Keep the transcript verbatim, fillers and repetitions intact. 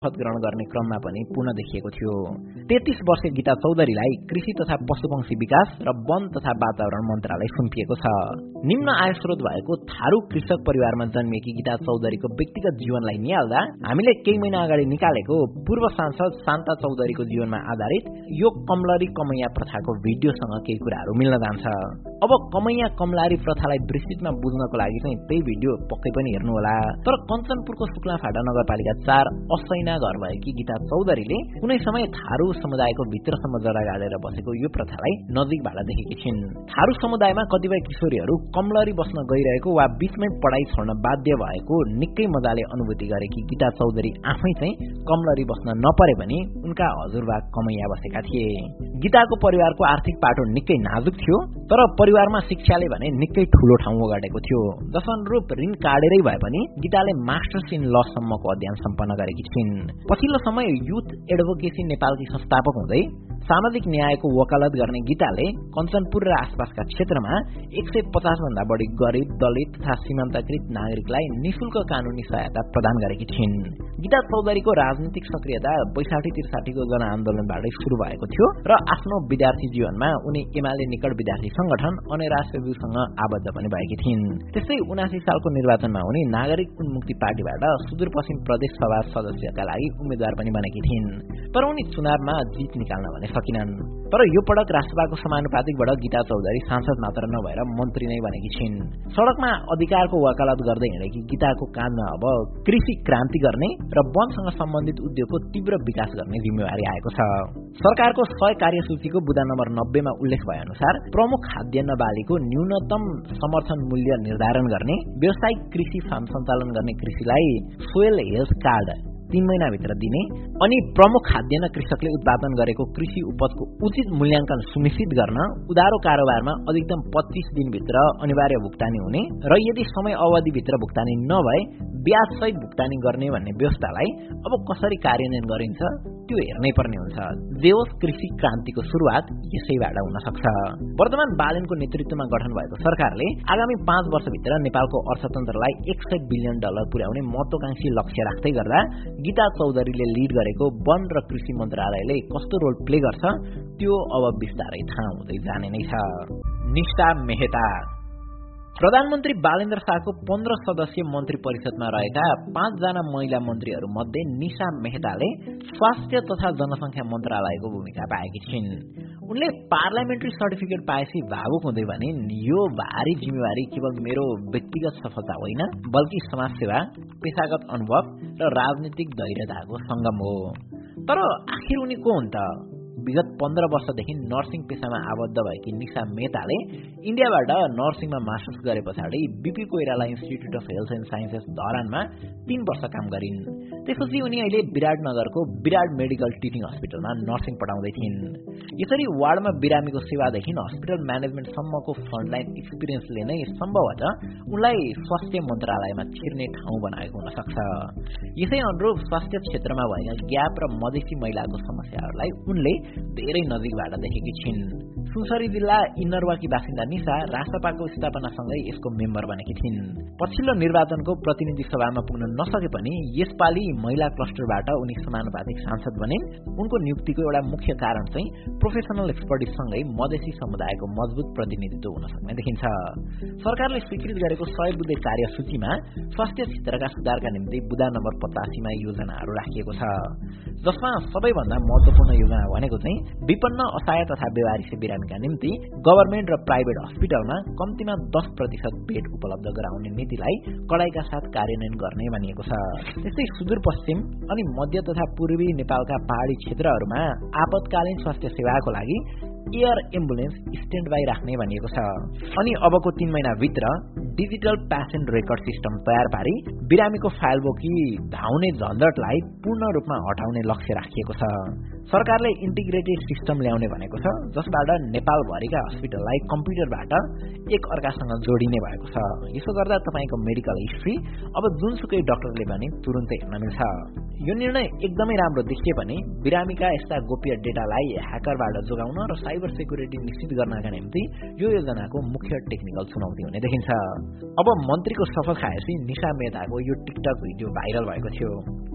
शपथ ग्रहण गर्ने क्रममा पनि पूर्ण देखिएको थियो। तेत्तीस वर्षीय गीता चौधरीलाई कृषि तथा पशुपक्षी विकास र वन तथा वातावरण मन्त्रालय सुम्पिएको छ। निम्न आय स्रोत भएको थारू कृषक परिवारमा जन्मिएकी गीता चौधरीको व्यक्तिगत जीवनलाई निहाल्दा हामीले केही महिना अगाडि निकालेको पूर्व सांसद शान्ता चौधरीको जीवनमा आधारित यो कमलरी कमैया प्रथाको भिडियोसँग केही कुराहरू मिल्न जान्छ। अब कमैया कमलारी प्रथालाई विस्तृतमा बुझ्नको लागि चाहिँ त्यही भिडियो पक्कै पनि हेर्नुहोला। तर कञ्चनपुरको शुक्लाफाटा नगरपालिका चार असैना घर भएकी गीता चौधरीले कुनै समय थारू समुदायको भित्रसम्म जरा गाडेर बसेको यो प्रथालाई नजिकबाट देखेकी छिन्। थारू समुदायमा कतिपय किशोरीहरू कमलरी बस्न गइरहेको वा बीचमै पढाइ छोड्न बाध्य भएको निकै मजाले अनुभूति गरेकी गीता चौधरी आफै चाहिँ कमलरी बस्न नपरे पनि उनका हजुरबा कमैया बसेका थिए। गीताको परिवारको आर्थिक पाटो निकै नाजुक थियो, तर परिवारमा शिक्षाले भने निकै ठूलो ठाउँ ओगटेको थियो। जसअनुरूप ऋण काटेरै भए पनि गीताले मास्टर्स इन ल सम्मको अध्ययन सम्पन्न गरेकी छिन्। पछिल्लो समय युथ एडभोकेसी नेपालकी संस्थापक हुँदै सामाजिक न्यायको वकालत गर्ने गीताले कञ्चनपुर र आसपासका क्षेत्रमा एक सय पचास भन्दा बढी गरिब, दलित तथा सीमान्तकृत नागरिकलाई निशुल्क कानूनी सहायता प्रदान गरेकी छिन्। गीता चौधरीको राजनीतिक सक्रियता बैसाठी त्रिसाठीको जनआन्दोलनबाटै सुरु भएको थियो र आफ्नो विद्यार्थी जीवनमा उनी एमाले निकट विद्यार्थी संगठन अनेरासेबुसँग आबद्ध पनि भएकी थिइन्। त्यस्तै उनासी सालको निर्वाचनमा उनी नागरिक उन्मुक्ति पार्टीबाट सुदूरपश्चिम प्रदेश सभा सदस्यका लागि उम्मेद्वार पनि बनेकी थिइन्। तर उनी चुनावमा जित निकाल्न भने सकिनन्। तर यो पटक राष्ट्रसभाको समानुपातिकबाट गीता चौधरी सांसद मात्र नभएर मन्त्री नै बनेकी छिन्। सडकमा अधिकारको वकालत गर्दै हिँडेकी गीताको काँधमा अब कृषि क्रान्ति गर्ने र वनसँग सम्बन्धित उद्योगको तीव्र विकास गर्ने जिम्मेवारी आएको छ। सरकारको सय कार्यसूचीको बुँदा नम्बर नब्बेमा उल्लेख भए अनुसार प्रमुख खाद्यान्न बालीको न्यूनतम समर्थन मूल्य निर्धारण गर्ने, व्यावसायिक कृषि फार्म सञ्चालन गर्ने कृषिलाई सोयल हेल्थ कार्ड तीन महिनाभित्र दिने अनि प्रमुख खाद्यान्न कृषकले उत्पादन गरेको कृषि उपजको उचित मूल्याङ्कन सुनिश्चित गर्न, उधारो कारोबारमा अधिकतम पच्चीस दिनभित्र अनिवार्य भुक्तानी हुने र यदि समय अवधिभित्र भुक्तानी नभए ब्याज सहित भुक्तानी गर्ने भन्ने व्यवस्थालाई अब कसरी कार्यान्वयन गरिन्छ त्यो हेर्नै पर्ने हुन्छ। जे होस्, कृषि क्रान्तिको सुरुवात यसैबाट हुन सक्छ। वर्तमान बालेनको नेतृत्वमा गठन भएको सरकारले आगामी पाँच वर्षभित्र नेपालको अर्थतन्त्रलाई एक सय बिलियन डलर पुर्याउने महत्वाकांक्षी लक्ष्य राख्दै गर्दा गीता चौधरीले लिड गरेको वन र कृषि मन्त्रालयले कस्तो रोल प्ले गर्छ त्यो अब बिस्तारै थाहा हुँदै जाने नै छ। निशा मेहता प्रधानमन्त्री बालेन्द्र शाहको पन्ध्र सदस्यीय मन्त्री परिषदमा रहेका पाँचजना महिला मन्त्रीहरू मध्ये निशा मेहताले स्वास्थ्य तथा जनसङ्ख्या मन्त्रालयको भूमिका पाएकी छिन्। उनले पार्लियामेन्ट्री सर्टिफिकेट पाएपछि भावुक हुँदै भने यो भारी जिम्मेवारी केवल मेरो व्यक्तिगत सफलता होइन, बल्कि समाजसेवा, पेशागत अनुभव र राजनीतिक धैर्यताको संगम हो। तर आखिर उनी को हुन् त? विगत पन्ध्र वर्षदेखि नर्सिङ पेसामा आबद्ध भएकी निशा मेहताले इन्डियाबाट नर्सिङमा मास्टर्स गरे पछाडि BP Koirala institute of health and sciences धरानमा तीन वर्ष काम गरिन्। त्यसपछि उनी अहिले विराटनगरको विराट मेडिकल टिचिङ हस्पिटलमा नर्सिङ पढाउँदै थिइन्। यसरी वार्डमा बिरामीको सेवादेखि हस्पिटल म्यानेजमेन्टसम्मको फ्रन्टलाइन एक्सपिरियन्सले नै सम्भवतः उनलाई स्वास्थ्य मन्त्रालयमा छिर्ने ठाउँ बनाएको हुन सक्छ। यसै अनुरूप स्वास्थ्य क्षेत्रमा भएका ग्याप र मधेसी महिलाको समस्याहरूलाई उनले धेरै नजिकबाट देखेकी छिन्। सुनसरी जिल्ला इन्नरवाकी बासिन्दा निशा राष्ट्रपाको स्थापनासँगै यसको मेम्बर बनेकी थिइन्। पछिल्लो निर्वाचनको प्रतिनिधि सभामा पुग्न नसके पनि यसपालि महिला क्लस्टरबाट उनी समानुपातिक सांसद बनिन्। उनको नियुक्तिको एउटा मुख्य कारण चाहिँ प्रोफेसनल एक्सपर्टिजसँगै मधेसी समुदायको मजबुत प्रतिनिधित्व हुन सक्ने देखिन्छ। सरकारले स्वीकृत गरेको सय बुँदे कार्यसूचीमा स्वास्थ्य क्षेत्रका सुधारका निम्ति बुँदा नम्बर पचासीमा योजनाहरू राखिएको छ, जसमा सबैभन्दा महत्वपूर्ण योजना भनेको चाहिँ विपन्न, असहाय तथा बेवारिसे बिरामीका निम्ति गभर्मेन्ट र प्राइभेट हस्पिटलमा कम्तीमा दस प्रतिशत बेड उपलब्ध गराउने नीतिलाई कडाइका साथ कार्यान्वयन गर्ने भनिएको छ। त्यस्तै सुदूरपश्चिम अनि मध्य तथा पूर्वी नेपालका पहाडी क्षेत्रहरूमा आपतकालीन स्वास्थ्य सेवाको लागि एयर एम्बुलेन्स स्ट्यान्ड बाई राख्ने भनिएको छ। अनि अबको तीन महिनाभित्र डिजिटल पेसेन्ट रेकर्ड सिस्टम तयार पारी बिरामीको फाइल बोकी धाउने झन्झटलाई पूर्ण रूपमा हटाउने लक्ष्य राखिएको छ। सरकारले इन्टिग्रेटेड सिस्टम ल्याउने भनेको छ, जसबाट नेपालभरिका हस्पिटललाई कम्प्युटरबाट एक अर्कासँग जोडिने भएको छ। यसो गर्दा तपाईँको मेडिकल हिस्ट्री अब जुनसुकै डाक्टरले पनि तुरुन्तै हेर्न मिल्छ। यो निर्णय एकदमै राम्रो देखिए पनि बिरामीका यस्ता गोप्य डेटालाई ह्याकरबाट जोगाउन र साइबर सेक्युरिटी निश्चित गर्नका निम्ति यो योजनाको मुख्य टेक्निकल चुनौती हुने देखिन्छ। अब मन्त्रीको सफल खाएपछि निशा मेहताको यो टिकटक भिडियो भाइरल भएको थियो।